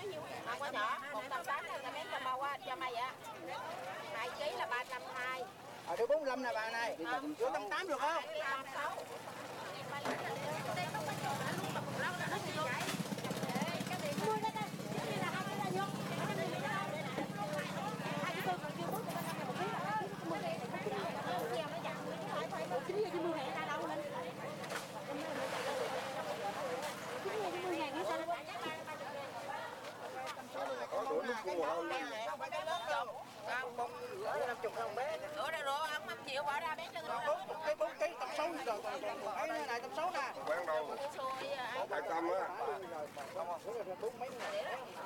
Không có nhỏ, 180 là mấy trăm bao á, cho mày á. 2 kg là 320. Được 45 nè bà này. Vô 180 được không? 36. Có đủ nước cua không? Bông bé. Rửa ra rửa, ông 5 triệu bỏ ra bé cho người Cái 4 kg tầm 6 rồi. Ấy này tầm 6 nè. Bán đâu? xui. 200 á. Đúng mấy nè.